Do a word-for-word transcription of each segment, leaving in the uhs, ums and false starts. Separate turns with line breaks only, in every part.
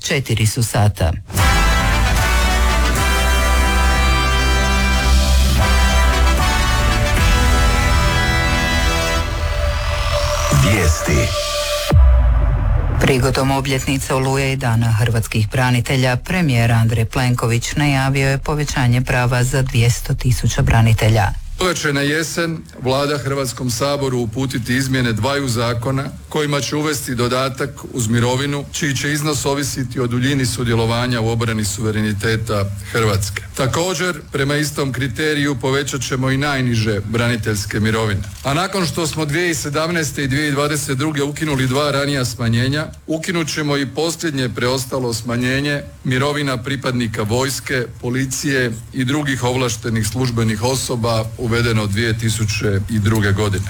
četiri su sata.
Vijesti.
Prigodom obljetnice Oluje i Dana hrvatskih branitelja, premijer Andrej Plenković najavio je povećanje prava za dvjesto tisuća branitelja.
Ove će na jesen Vlada Hrvatskom saboru uputiti izmjene dvaju zakona kojima će uvesti dodatak uz mirovinu čiji će iznos ovisiti o duljini sudjelovanja u obrani suvereniteta Hrvatske. Također, prema istom kriteriju povećat ćemo i najniže braniteljske mirovine. A nakon što smo dvije tisuće sedamnaeste i dvije tisuće dvadeset druge ukinuli dva ranija smanjenja, ukinut ćemo i posljednje preostalo smanjenje mirovina pripadnika vojske, policije i drugih ovlaštenih službenih osoba uvedeno dvije tisuće druge. godine.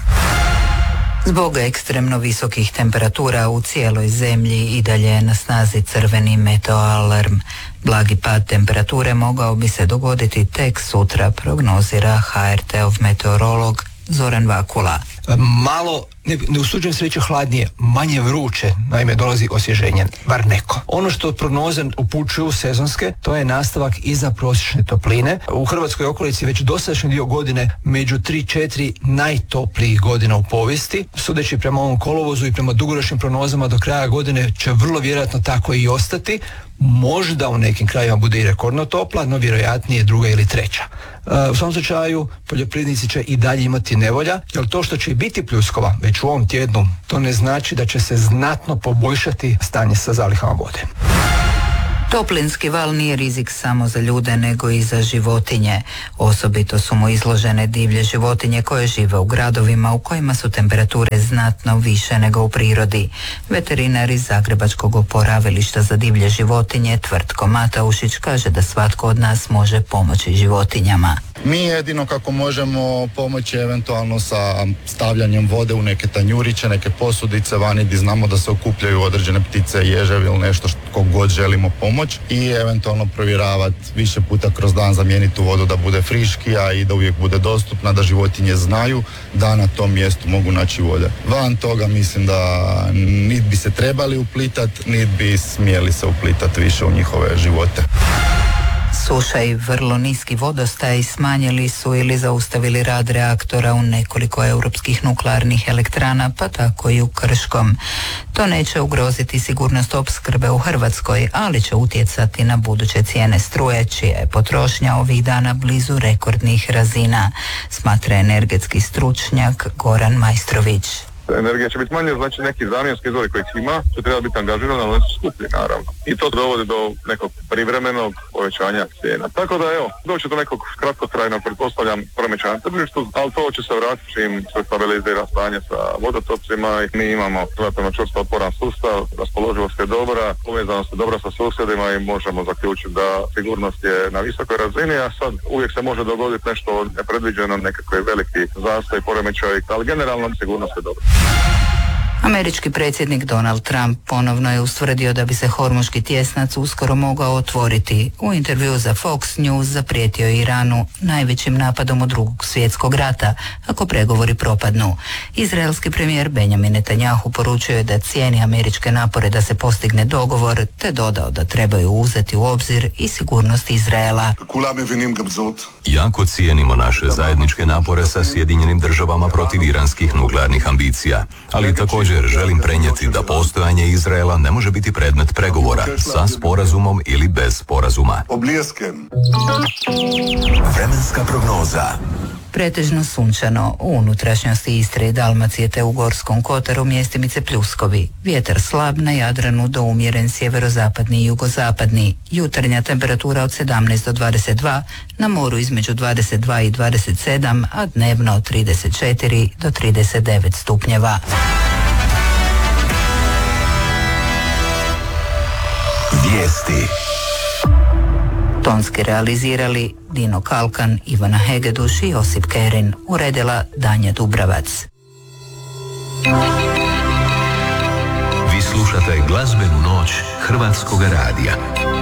Zbog ekstremno visokih temperatura u cijeloj zemlji i dalje je na snazi crveni meteoalarm. Blagi pad temperature mogao bi se dogoditi tek sutra, prognozira ha er te-ov meteorolog Zoran Vakula.
Malo, ne, ne usuđujem se reći hladnije, manje vruće, naime dolazi osvježenje, bar neko. Ono što prognoze upućuju sezonske, to je nastavak iza prosječne topline. U Hrvatskoj okolici već dosadašnji dio godine među tri četiri najtoplijih godina u povijesti. Sudeći prema ovom kolovozu i prema dugoročnim prognozama do kraja godine će vrlo vjerojatno tako i ostati. Možda u nekim krajima bude i rekordno topla, no vjerojatnije druga ili treća. U svom slučaju poljoprivrednici će i dalje imati nevolja, jer to što će biti pljuskova već u ovom tjednu, to ne znači da će se znatno poboljšati stanje sa zalihama vode.
Toplinski val nije rizik samo za ljude nego i za životinje. Osobito su mu izložene divlje životinje koje žive u gradovima u kojima su temperature znatno više nego u prirodi. Veterinar iz Zagrebačkog oporavilišta za divlje životinje Tvrtko Mataušić kaže da svatko od nas može pomoći životinjama.
Mi jedino kako možemo pomoći eventualno sa stavljanjem vode u neke tanjuriće, neke posudice vani gdje znamo da se okupljaju određene ptice, ježevi ili nešto što god želimo pomoći i eventualno provjeravati više puta kroz dan, zamijeniti tu vodu da bude friškija i da uvijek bude dostupna, da životinje znaju da na tom mjestu mogu naći vode. Van toga mislim da niti bi se trebali uplitati, niti bi smjeli se uplitati više u njihove živote.
Suša i vrlo niski vodostaj smanjili su ili zaustavili rad reaktora u nekoliko europskih nuklearnih elektrana, pa tako i u Krškom. To neće ugroziti sigurnost opskrbe u Hrvatskoj, ali će utjecati na buduće cijene struje, čija je potrošnja ovih dana blizu rekordnih razina, smatra energetski stručnjak Goran Majstrović.
Energija će biti manje, znači neki zamjenski izvori kojih ima će treba biti angažirani, ali su skuplji naravno. I to dovodi do nekog privremenog povećanja cijena. Tako da evo, doći do nekog kratkotrajnog, pretpostavljam, promičanja na tržištu, ali to će se vratiti čim se stabilizira stanje sa vodotocima i mi imamo relativno čvrsto otporan sustav, raspoloživost je dobra, povezanost je dobra sa susjedima i možemo zaključiti da sigurnost je na visokoj razini, a sad uvijek se može dogoditi nešto nepredviđeno, nekakve veliki zastoj, poremećaj, ali generalno sigurnost je dobra.
Američki predsjednik Donald Trump ponovno je ustvrdio da bi se Hormuški tjesnac uskoro mogao otvoriti. U intervju za Fox News zaprijetio je Iranu najvećim napadom od drugog svjetskog rata, ako pregovori propadnu. Izraelski premijer Benjamin Netanjahu poručio je da cijeni američke napore da se postigne dogovor, te dodao da trebaju uzeti u obzir i sigurnost Izraela.
Jako cijenimo naše zajedničke napore sa Sjedinjenim državama protiv iranskih nuklearnih ambicija, ali također želim prenijeti da postojanje Izraela ne može biti predmet pregovora sa sporazumom ili bez sporazuma.
Vremenska prognoza.
Pretežno sunčano, u unutrašnjosti Istre i Dalmacije te u Gorskom Kotaru mjestimice pljuskovi. Vjetar slab na Jadranu do umjeren sjeverozapadni i jugozapadni. Jutarnja temperatura od sedamnaest do dvadeset dva, na moru između dvadeset dva i dvadeset sedam, a dnevno od trideset četiri do trideset devet stupnjeva.
Vijesti.
Tonski realizirali Dino Kalkan, Ivana Hegeduš i Josip Kerin, uredila Danja Dubravac.
Vi slušate glazbenu noć Hrvatskoga radija.